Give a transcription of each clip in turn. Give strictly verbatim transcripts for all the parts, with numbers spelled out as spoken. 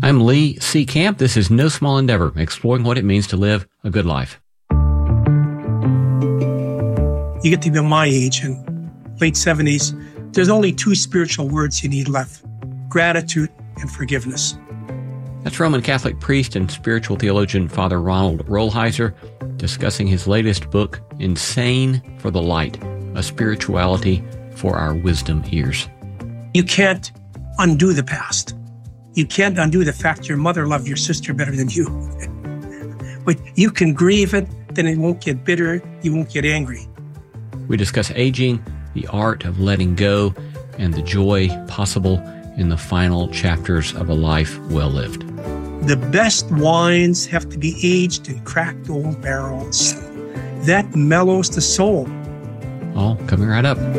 I'm Lee C. Camp. This is No Small Endeavor, exploring what it means to live a good life. You get to be my age, in late seventies, there's only two spiritual words you need left: gratitude and forgiveness. That's Roman Catholic priest and spiritual theologian Father Ronald Rolheiser discussing his latest book, Insane for the Light, a spirituality for our wisdom ears. You can't undo the past. You can't undo the fact your mother loved your sister better than you. But you can grieve it, then it won't get bitter, you won't get angry. We discuss aging, the art of letting go, and the joy possible in the final chapters of a life well lived. The best wines have to be aged in cracked old barrels. That mellows the soul. All coming right up.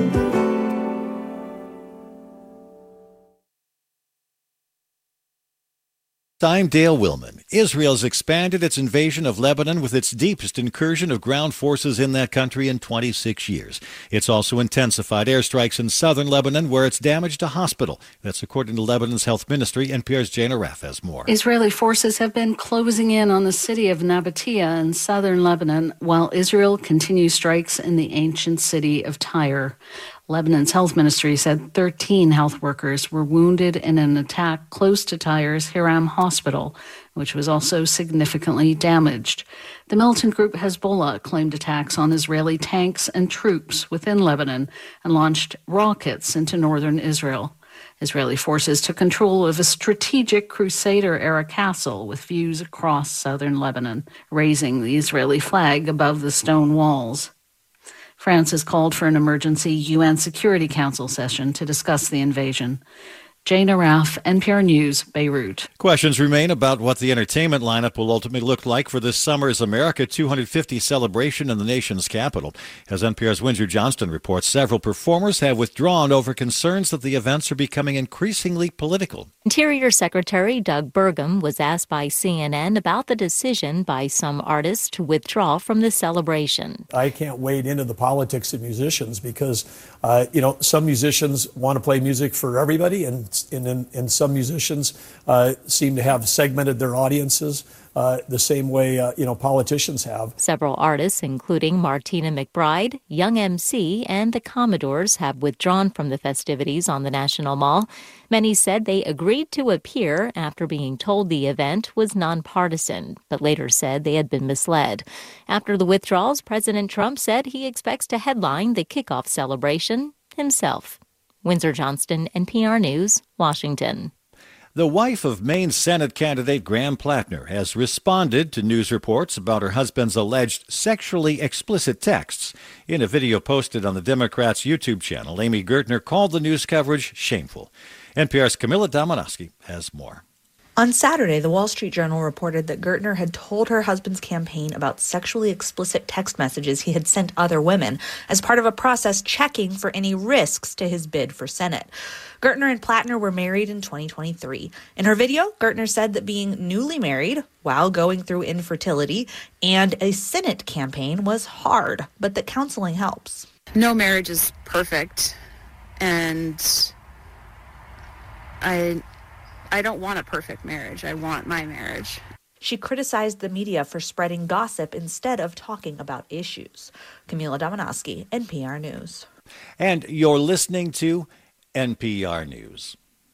I'm Dale Willman. Israel's expanded its invasion of Lebanon with its deepest incursion of ground forces in that country in twenty-six years. It's also intensified airstrikes in southern Lebanon, where it's damaged a hospital. That's according to Lebanon's health ministry. N P R's Jane Araf has more. Israeli forces have been closing in on the city of Nabatea in southern Lebanon, while Israel continues strikes in the ancient city of Tyre. Lebanon's health ministry said thirteen health workers were wounded in an attack close to Tyre's Hiram Hospital, which was also significantly damaged. The militant group Hezbollah claimed attacks on Israeli tanks and troops within Lebanon and launched rockets into northern Israel. Israeli forces took control of a strategic Crusader-era castle with views across southern Lebanon, raising the Israeli flag above the stone walls. France has called for an emergency U N Security Council session to discuss the invasion. Jane Araf, N P R News, Beirut. Questions remain about what the entertainment lineup will ultimately look like for this summer's America two hundred fifty celebration in the nation's capital. As N P R's Windsor Johnston reports, several performers have withdrawn over concerns that the events are becoming increasingly political. Interior Secretary Doug Burgum was asked by C N N about the decision by some artists to withdraw from the celebration. I can't wade into the politics of musicians because, uh, you know, some musicians want to play music for everybody, and And, and, and some musicians uh, seem to have segmented their audiences uh, the same way, uh, you know, politicians have. Several artists, including Martina McBride, Young M C, and the Commodores, have withdrawn from the festivities on the National Mall. Many said they agreed to appear after being told the event was nonpartisan, but later said they had been misled. After the withdrawals, President Trump said he expects to headline the kickoff celebration himself. Windsor Johnston, N P R News, Washington. The wife of Maine Senate candidate Graham Plattner has responded to news reports about her husband's alleged sexually explicit texts. In a video posted on the Democrats' YouTube channel, Amy Gertner called the news coverage shameful. N P R's Camilla Damanowski has more. On Saturday, the Wall Street Journal reported that Gertner had told her husband's campaign about sexually explicit text messages he had sent other women as part of a process checking for any risks to his bid for Senate. Gertner and Plattner were married in twenty twenty-three. In her video, Gertner said that being newly married while going through infertility and a Senate campaign was hard, but that counseling helps. No marriage is perfect, and I... I don't want a perfect marriage. I want my marriage. She criticized the media for spreading gossip instead of talking about issues. Camila Damanowski, N P R News. And you're listening to N P R News.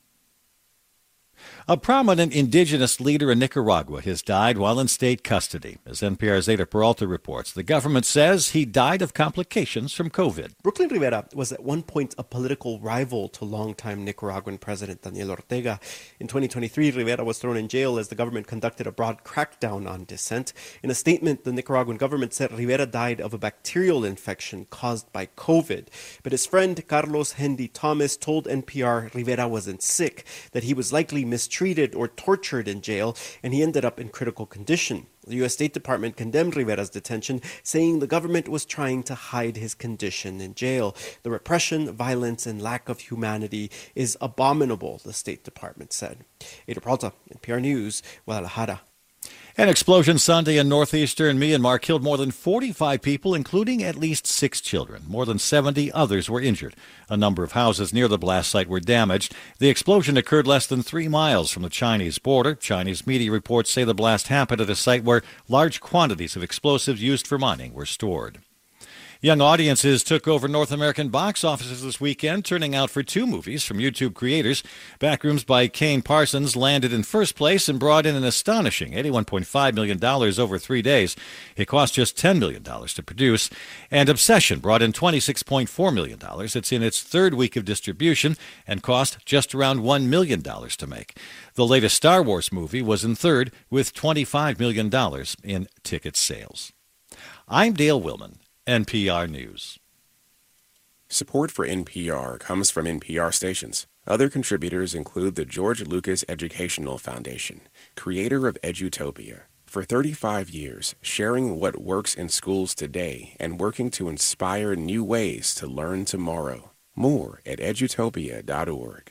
A prominent indigenous leader in Nicaragua has died while in state custody. As N P R's Ada Peralta reports, the government says he died of complications from COVID. Brooklyn Rivera was at one point a political rival to longtime Nicaraguan President Daniel Ortega. In twenty twenty-three, Rivera was thrown in jail as the government conducted a broad crackdown on dissent. In a statement, the Nicaraguan government said Rivera died of a bacterial infection caused by COVID. But his friend Carlos Hendy Thomas told N P R Rivera wasn't sick, that he was likely mistreated or tortured in jail, and he ended up in critical condition. The U S State Department condemned Rivera's detention, saying the government was trying to hide his condition in jail. The repression, violence, and lack of humanity is abominable, the State Department said. Ada Peralta, N P R News, Guadalajara. An explosion Sunday in northeastern Myanmar killed more than forty-five people, including at least six children. More than seventy others were injured. A number of houses near the blast site were damaged. The explosion occurred less than three miles from the Chinese border. Chinese media reports say the blast happened at a site where large quantities of explosives used for mining were stored. Young audiences took over North American box offices this weekend, turning out for two movies from YouTube creators. Backrooms by Kane Parsons landed in first place and brought in an astonishing eighty-one point five million dollars over three days. It cost just ten million dollars to produce. And Obsession brought in twenty-six point four million dollars. It's in its third week of distribution and cost just around one million dollars to make. The latest Star Wars movie was in third with twenty-five million dollars in ticket sales. I'm Dale Willman, N P R News. Support for N P R comes from N P R stations. Other contributors include the George Lucas Educational Foundation, creator of Edutopia. For thirty-five years, sharing what works in schools today and working to inspire new ways to learn tomorrow. More at edutopia dot org.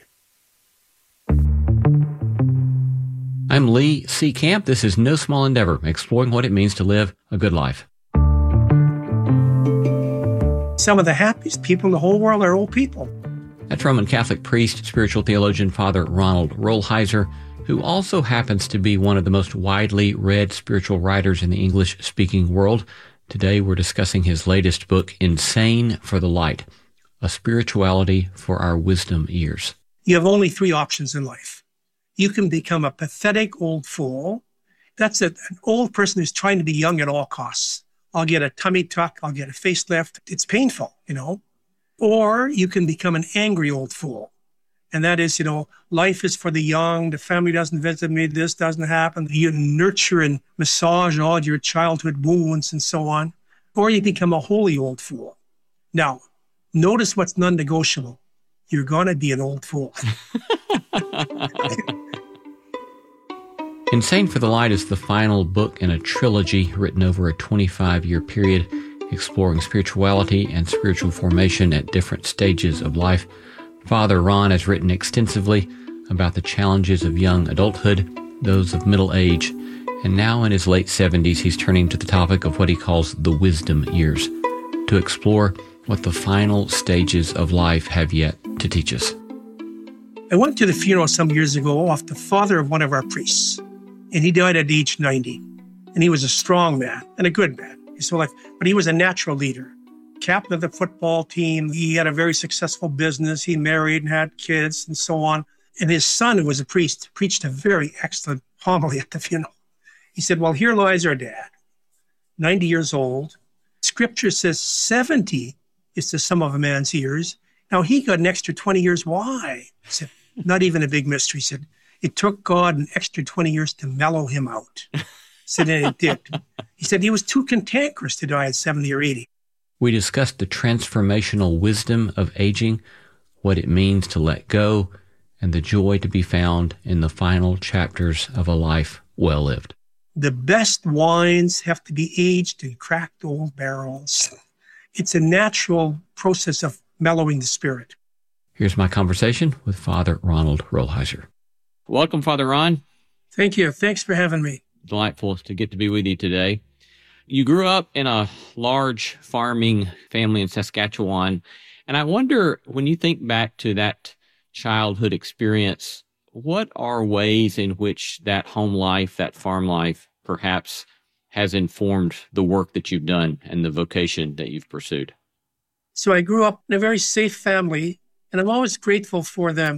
I'm Lee C. Camp. This is No Small Endeavor, exploring what it means to live a good life. Some of the happiest people in the whole world are old people. That's Roman Catholic priest, spiritual theologian Father Ronald Rolheiser, who also happens to be one of the most widely read spiritual writers in the English-speaking world. Today we're discussing his latest book, Insane for the Light, A Spirituality for Our Wisdom Ears. You have only three options in life. You can become a pathetic old fool. That's a, an old person who's trying to be young at all costs. I'll get a tummy tuck. I'll get a facelift. It's painful, you know. Or you can become an angry old fool. And that is, you know, life is for the young. The family doesn't visit me. This doesn't happen. You nurture and massage all your childhood wounds and so on. Or you become a holy old fool. Now, notice what's non-negotiable. You're going to be an old fool. Insane for the Light is the final book in a trilogy written over a twenty-five-year period, exploring spirituality and spiritual formation at different stages of life. Father Ron has written extensively about the challenges of young adulthood, those of middle age, and now in his late seventies, he's turning to the topic of what he calls the wisdom years, to explore what the final stages of life have yet to teach us. I went to the funeral some years ago of the father of one of our priests. And he died at age ninety. And he was a strong man and a good man his whole life. But he was a natural leader. Captain of the football team. He had a very successful business. He married and had kids and so on. And his son, who was a priest, preached a very excellent homily at the funeral. He said, well, here lies our dad, ninety years old. Scripture says seventy is the sum of a man's years. Now, he got an extra twenty years. Why? He said, not even a big mystery. He said, it took God an extra twenty years to mellow him out. He said, and it did. He said he was too cantankerous to die at seventy or eighty. We discussed the transformational wisdom of aging, what it means to let go, and the joy to be found in the final chapters of a life well lived. The best wines have to be aged in cracked old barrels. It's a natural process of mellowing the spirit. Here's my conversation with Father Ronald Rolheiser. Welcome, Father Ron. Thank you. Thanks for having me. Delightful to get to be with you today. You grew up in a large farming family in Saskatchewan, and I wonder, when you think back to that childhood experience, what are ways in which that home life, that farm life, perhaps has informed the work that you've done and the vocation that you've pursued? So I grew up in a very safe family, and I'm always grateful for them.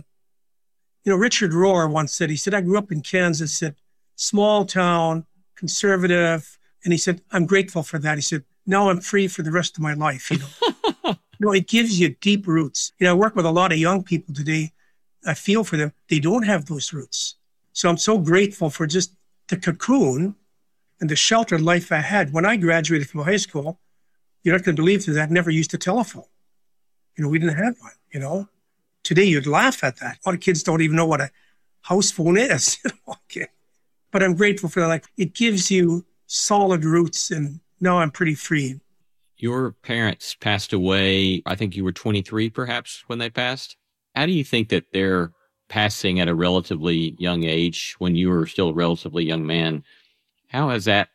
You know, Richard Rohr once said, he said, I grew up in Kansas, said, small town, conservative. And he said, I'm grateful for that. He said, now I'm free for the rest of my life. You know, you know, it gives you deep roots. You know, I work with a lot of young people today. I feel for them. They don't have those roots. So I'm so grateful for just the cocoon and the sheltered life I had. When I graduated from high school, you're not going to believe that I never used a telephone. You know, we didn't have one, you know. Today, you'd laugh at that. A lot of kids don't even know what a house phone is. Okay. But I'm grateful for that. Like, it gives you solid roots, and now I'm pretty free. Your parents passed away, I think you were twenty-three perhaps when they passed. How do you think that their passing at a relatively young age, when you were still a relatively young man, How has that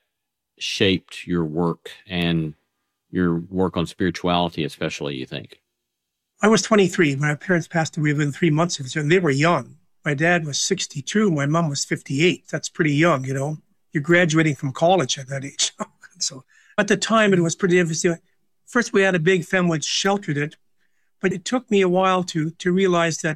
shaped your work and your work on spirituality, especially, you think? I was twenty-three when my parents passed away within three months of each other, and they were young. My dad was sixty-two. My mom was fifty-eight. That's pretty young, you know. You're graduating from college at that age. So at the time, it was pretty interesting. First, we had a big family which sheltered it, but it took me a while to to realize that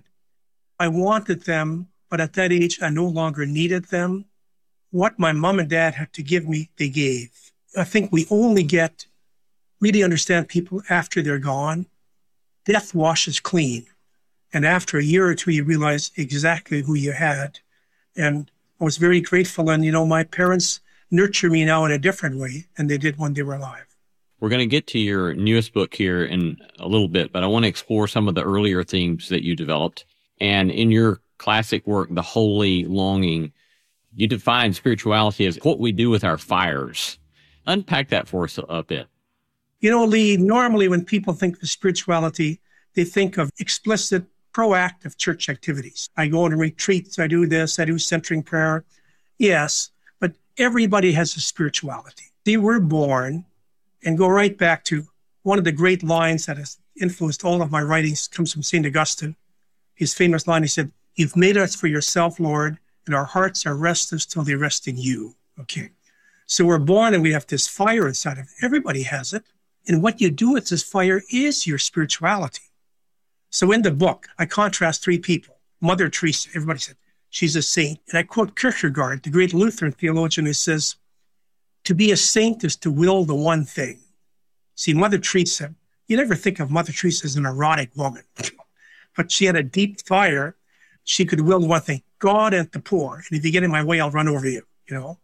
I wanted them, but at that age, I no longer needed them. What my mom and dad had to give me, they gave. I think we only get, really understand people after they're gone. Death washes clean. And after a year or two, you realize exactly who you had. And I was very grateful. And, you know, my parents nurture me now in a different way than they did when they were alive. We're going to get to your newest book here in a little bit, but I want to explore some of the earlier themes that you developed. And in your classic work, The Holy Longing, you define spirituality as what we do with our fires. Unpack that for us a bit. You know, Lee, normally when people think of spirituality, they think of explicit, proactive church activities. I go on retreats, I do this, I do centering prayer. Yes, but everybody has a spirituality. See, we're born, and go right back to one of the great lines that has influenced all of my writings, comes from Saint Augustine. His famous line, he said, "You've made us for yourself, Lord, and our hearts are restless till they rest in you." Okay. So we're born and we have this fire inside of it. Everybody has it. And what you do with this fire is your spirituality. So in the book, I contrast three people. Mother Teresa, everybody said, she's a saint. And I quote Kierkegaard, the great Lutheran theologian, who says, to be a saint is to will the one thing. See, Mother Teresa, you never think of Mother Teresa as an erotic woman, but she had a deep fire. She could will one thing, God and the poor. And if you get in my way, I'll run over you, you know.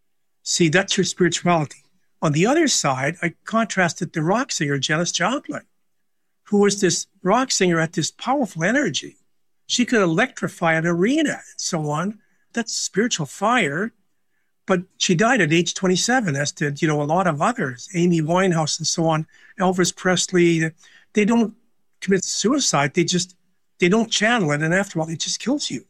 See, that's your spirituality. On the other side, I contrasted the rock singer, Janis Joplin, who was this rock singer at this powerful energy. She could electrify an arena and so on. That's spiritual fire. But she died at age twenty-seven, as did, you know, a lot of others, Amy Winehouse and so on, Elvis Presley. They don't commit suicide. They just, they don't channel it. And after all, it just kills you.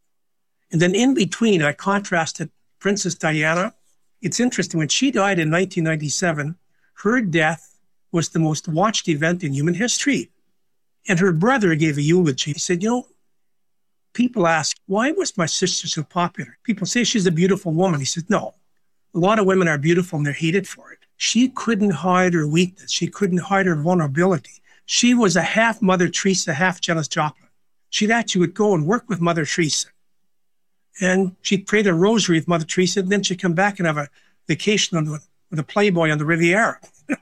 And then in between, I contrasted Princess Diana. It's interesting, when she died in nineteen ninety-seven, her death was the most watched event in human history. And her brother gave a eulogy. He said, you know, people ask, why was my sister so popular? People say she's a beautiful woman. He said, no, a lot of women are beautiful and they're hated for it. She couldn't hide her weakness. She couldn't hide her vulnerability. She was a half Mother Teresa, half Janis Joplin. She'd actually would go and work with Mother Teresa. And she'd pray the rosary with Mother Teresa, and then she'd come back and have a vacation on the, with a Playboy on the Riviera.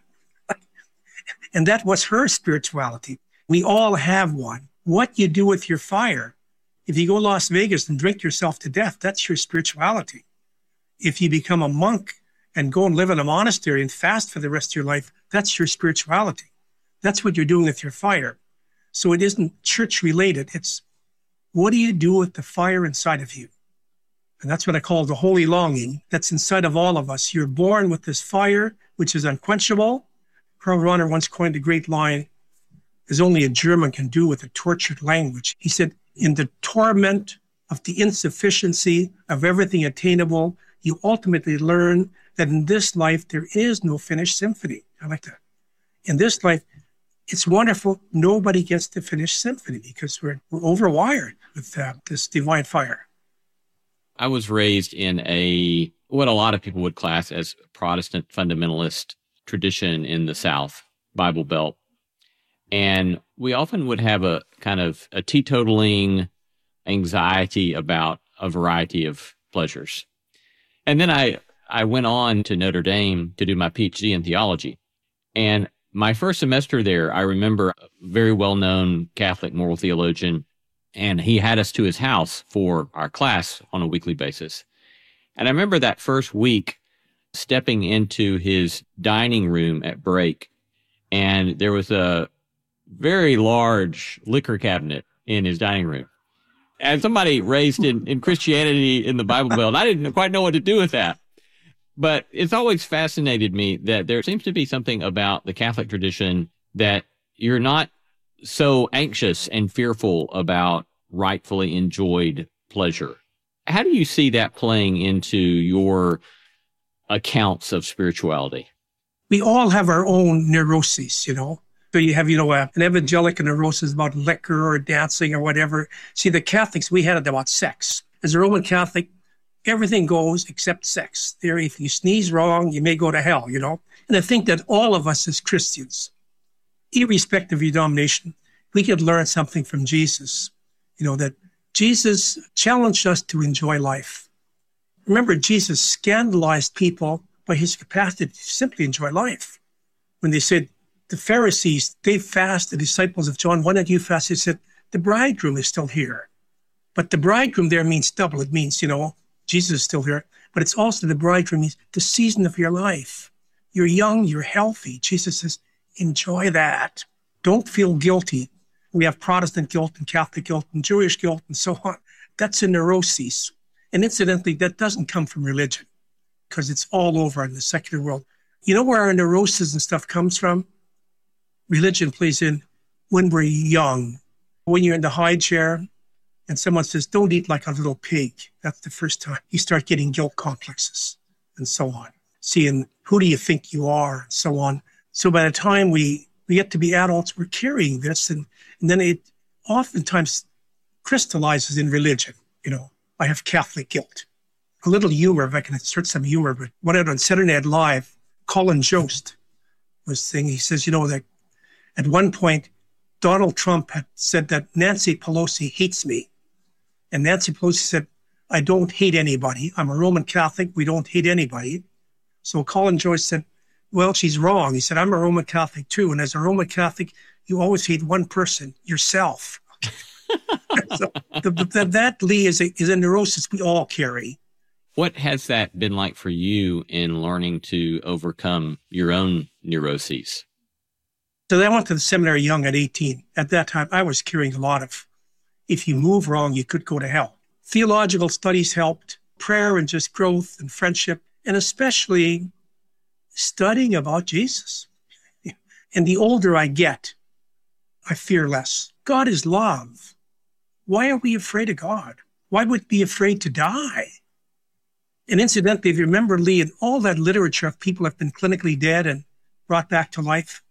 And that was her spirituality. We all have one. What you do with your fire. If you go to Las Vegas and drink yourself to death, that's your spirituality. If you become a monk and go and live in a monastery and fast for the rest of your life, that's your spirituality. That's what you're doing with your fire. So it isn't church related. It's what do you do with the fire inside of you? And that's what I call the holy longing that's inside of all of us. You're born with this fire, which is unquenchable. Karl Rahner once coined a great line, as only a German can do with a tortured language. He said, in the torment of the insufficiency of everything attainable, you ultimately learn that in this life, there is no finished symphony. I like that. In this life, it's wonderful. Nobody gets to finish symphony because we're, we're overwired with uh, this divine fire. I was raised in a, what a lot of people would class as Protestant fundamentalist tradition in the South, Bible Belt. And we often would have a kind of a teetotaling anxiety about a variety of pleasures. And then I, I went on to Notre Dame to do my P H D in theology. And my first semester there, I remember a very well-known Catholic moral theologian, and he had us to his house for our class on a weekly basis. And I remember that first week stepping into his dining room at break, and there was a very large liquor cabinet in his dining room. And somebody raised in, in Christianity in the Bible Belt, I didn't quite know what to do with that. But it's always fascinated me that there seems to be something about the Catholic tradition that you're not so anxious and fearful about rightfully enjoyed pleasure. How do you see that playing into your accounts of spirituality? We all have our own neuroses, you know. So you have, you know, uh, an evangelical neurosis about liquor or dancing or whatever. See, the Catholics, we had it about sex. As a Roman Catholic, everything goes except sex. There, if you sneeze wrong, you may go to hell, you know. And I think that all of us as Christians, irrespective of your denomination, we could learn something from Jesus. You know, that Jesus challenged us to enjoy life. Remember, Jesus scandalized people by his capacity to simply enjoy life. When they said, the Pharisees, they fast, the disciples of John, why don't you fast? He said, the bridegroom is still here. But the bridegroom there means double. It means, you know, Jesus is still here. But it's also the bridegroom means the season of your life. You're young, you're healthy. Jesus says, enjoy that. Don't feel guilty. We have Protestant guilt and Catholic guilt and Jewish guilt and so on. That's a neuroses. And incidentally, that doesn't come from religion because it's all over in the secular world. You know where our neuroses and stuff comes from? Religion plays in when we're young. When you're in the high chair and someone says, don't eat like a little pig. That's the first time you start getting guilt complexes and so on. Seeing who do you think you are and so on. So by the time we, we get to be adults, we're carrying this and, and then it oftentimes crystallizes in religion. You know, I have Catholic guilt. A little humor, if I can insert some humor, but what I did on Saturday Night Live, Colin Jost was saying, he says, you know, that at one point, Donald Trump had said that Nancy Pelosi hates me. And Nancy Pelosi said, I don't hate anybody. I'm a Roman Catholic. We don't hate anybody. So Colin Jost said, well, she's wrong. He said, I'm a Roman Catholic too. And as a Roman Catholic, you always hate one person, yourself. So the, the, that, Lee, is a, is a neurosis we all carry. What has that been like for you in learning to overcome your own neuroses? So I went to the seminary young at eighteen. At that time, I was carrying a lot of, if you move wrong, you could go to hell. Theological studies helped, prayer and just growth and friendship, and especially studying about Jesus. And the older I get, I fear less. God is love. Why are we afraid of God? Why would we be afraid to die? And incidentally, if you remember, Lee, in all that literature of people who have been clinically dead and brought back to life,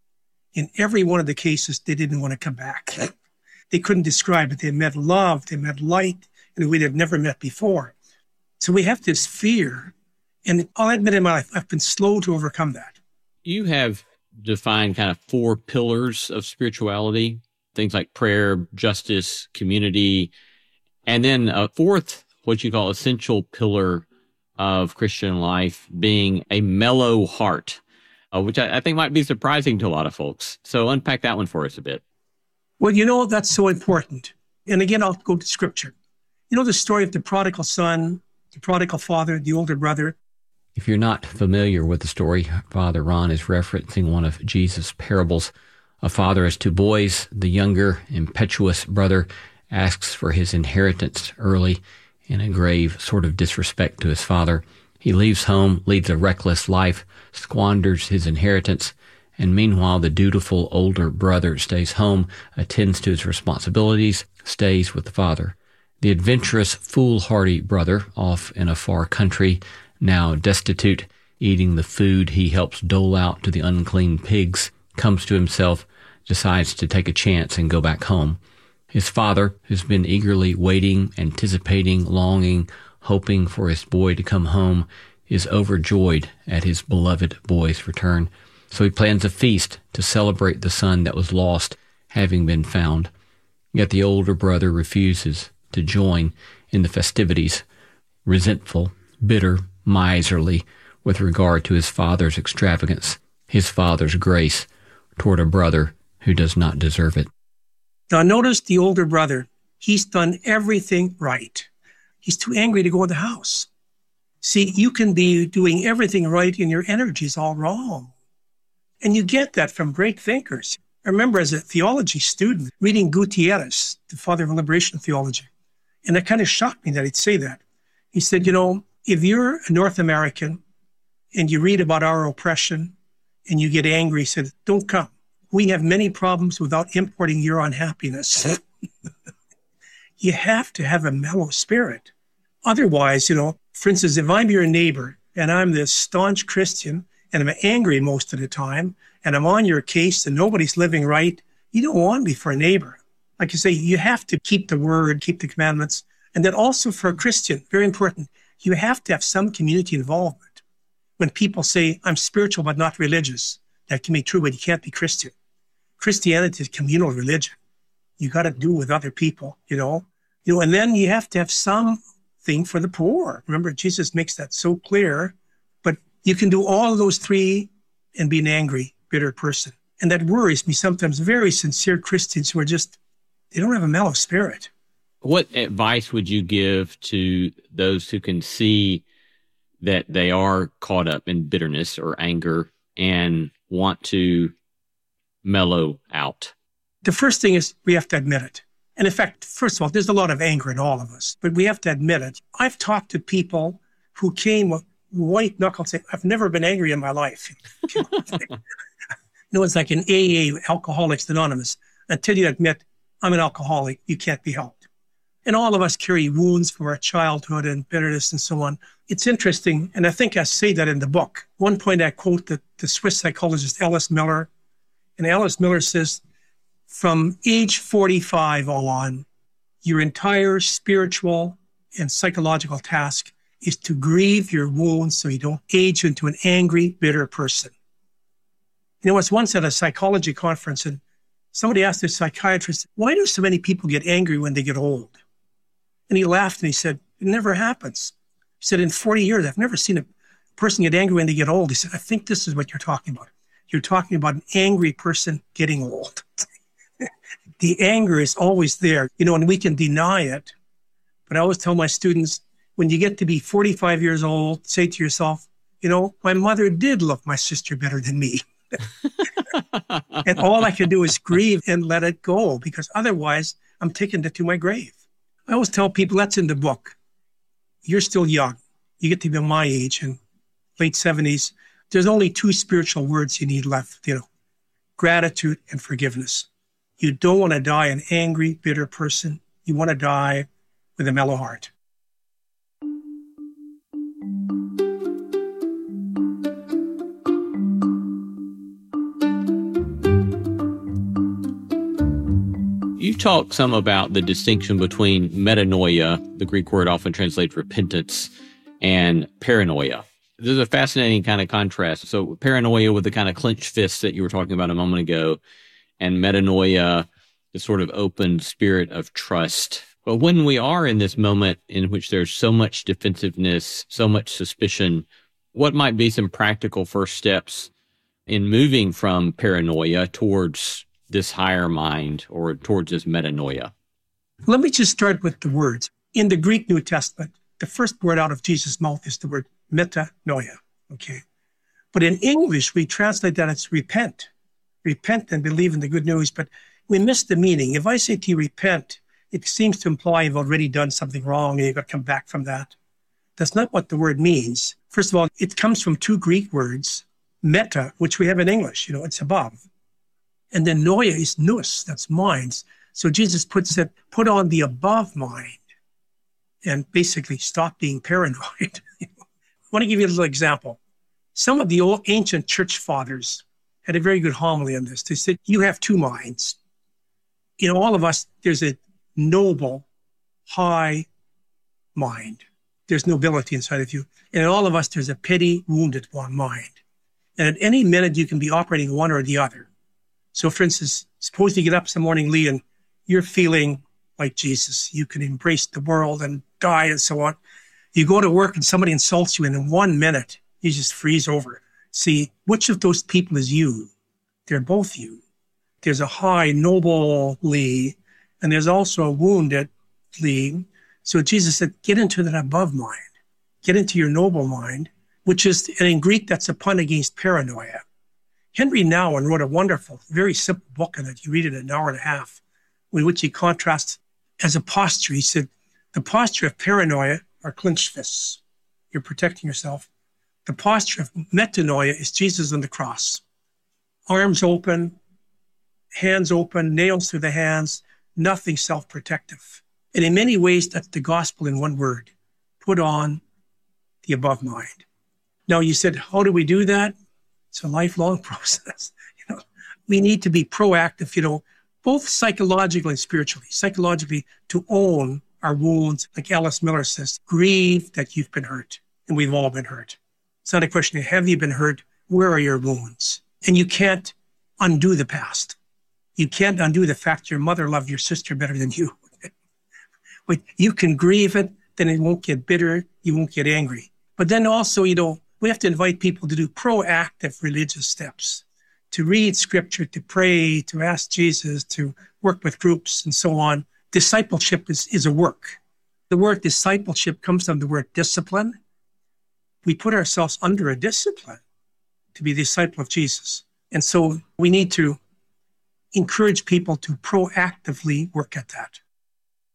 in every one of the cases, they didn't want to come back. They couldn't describe it. They met love, they met light in a way they've never met before. So we have this fear. And I'll admit in my life, I've been slow to overcome that. You have defined kind of four pillars of spirituality, things like prayer, justice, community, and then a fourth, what you call essential pillar of Christian life being a mellow heart. Uh, which I, I think might be surprising to a lot of folks. So unpack that one for us a bit. Well, you know, that's so important. And again, I'll go to scripture. You know the story of the prodigal son, the prodigal father, the older brother? If you're not familiar with the story, Father Ron is referencing one of Jesus' parables. A father has two boys. The younger, impetuous brother asks for his inheritance early in a grave sort of disrespect to his father. He leaves home, leads a reckless life, squanders his inheritance, and meanwhile the dutiful older brother stays home, attends to his responsibilities, stays with the father. The adventurous, foolhardy brother, off in a far country, now destitute, eating the food he helps dole out to the unclean pigs, comes to himself, decides to take a chance and go back home. His father, who's been eagerly waiting, anticipating, longing, hoping for his boy to come home, is overjoyed at his beloved boy's return. So he plans a feast to celebrate the son that was lost having been found. Yet the older brother refuses to join in the festivities, resentful, bitter, miserly with regard to his father's extravagance, his father's grace toward a brother who does not deserve it. Now notice the older brother. He's done everything right. He's too angry to go in the house. See, you can be doing everything right and your energy's all wrong. And you get that from great thinkers. I remember as a theology student reading Gutierrez, the father of liberation theology. And it kind of shocked me that he'd say that. He said, you know, if you're a North American and you read about our oppression and you get angry, he said, don't come. We have many problems without importing your unhappiness. You have to have a mellow spirit. Otherwise, you know, for instance, if I'm your neighbor and I'm this staunch Christian, and I'm angry most of the time, and I'm on your case, and nobody's living right, you don't want me for a neighbor. Like you say, you have to keep the word, keep the commandments. And then also for a Christian, very important, you have to have some community involvement. When people say, I'm spiritual but not religious, that can be true, but you can't be Christian. Christianity is communal religion. You got to do with other people, you know. You know, and then you have to have something for the poor. Remember, Jesus makes that so clear. But you can do all of those three and be an angry, bitter person. And that worries me sometimes. Very sincere Christians who are just, they don't have a mellow spirit. What advice would you give to those who can see that they are caught up in bitterness or anger and want to mellow out? The first thing is we have to admit it. And in fact, first of all, there's a lot of anger in all of us, but we have to admit it. I've talked to people who came with white knuckles saying, I've never been angry in my life. No, it's like an A A, Alcoholics Anonymous. Until you admit, I'm an alcoholic, you can't be helped. And all of us carry wounds from our childhood and bitterness and so on. It's interesting, and I think I say that in the book. One point I quote the, the Swiss psychologist Alice Miller, and Alice Miller says, from age forty-five on, your entire spiritual and psychological task is to grieve your wounds so you don't age into an angry, bitter person. You know, I was once at a psychology conference, and somebody asked the psychiatrist, why do so many people get angry when they get old? And he laughed and he said, it never happens. He said, in forty years, I've never seen a person get angry when they get old. He said, I think this is what you're talking about. You're talking about an angry person getting old. The anger is always there, you know, and we can deny it. But I always tell my students, when you get to be forty-five years old, say to yourself, you know, my mother did love my sister better than me. And all I can do is grieve and let it go, because otherwise I'm taking it to my grave. I always tell people, that's in the book. You're still young. You get to be my age in late seventies. There's only two spiritual words you need left, you know, gratitude and forgiveness. You don't want to die an angry, bitter person. You want to die with a mellow heart. You talk some about the distinction between metanoia, the Greek word often translated repentance, and paranoia. There's a fascinating kind of contrast. So paranoia with the kind of clenched fists that you were talking about a moment ago, and metanoia, the sort of open spirit of trust. But when we are in this moment in which there's so much defensiveness, so much suspicion, what might be some practical first steps in moving from paranoia towards this higher mind or towards this metanoia? Let me just start with the words. In the Greek New Testament, the first word out of Jesus' mouth is the word metanoia, okay? But in English, we translate that as repent. Repent and believe in the good news, but we miss the meaning. If I say to you repent, it seems to imply you've already done something wrong and you've got to come back from that. That's not what the word means. First of all, it comes from two Greek words, meta, which we have in English, you know, it's above. And then noia is nous, that's minds. So Jesus puts it, put on the above mind and basically stop being paranoid. I want to give you a little example. Some of the old ancient church fathers had a very good homily on this. They said, you have two minds. In all of us, there's a noble, high mind. There's nobility inside of you. And in all of us, there's a petty, wounded one mind. And at any minute, you can be operating one or the other. So for instance, suppose you get up some morning, Lee, and you're feeling like Jesus. You can embrace the world and die and so on. You go to work and somebody insults you, and in one minute, you just freeze over. See, which of those people is you? They're both you. There's a high, noble Lee, and there's also a wounded Lee. So Jesus said, get into that above mind. Get into your noble mind, which is, and in Greek, that's a pun against paranoia. Henry Nouwen wrote a wonderful, very simple book on it. You read it in an hour and a half, in which he contrasts as a posture. He said, the posture of paranoia are clenched fists. You're protecting yourself. The posture of metanoia is Jesus on the cross. Arms open, hands open, nails through the hands, nothing self-protective. And in many ways, that's the gospel in one word. Put on the above mind. Now, you said, how do we do that? It's a lifelong process. You know, we need to be proactive, you know, both psychologically and spiritually. Psychologically, to own our wounds, like Alice Miller says, grieve that you've been hurt. And we've all been hurt. It's not a question of have you been hurt? Where are your wounds? And you can't undo the past. You can't undo the fact your mother loved your sister better than you. But you can grieve it, then it won't get bitter, you won't get angry. But then also, you know, we have to invite people to do proactive religious steps, to read scripture, to pray, to ask Jesus, to work with groups and so on. Discipleship is, is a work. The word discipleship comes from the word discipline. We put ourselves under a discipline to be a disciple of Jesus. And so we need to encourage people to proactively work at that.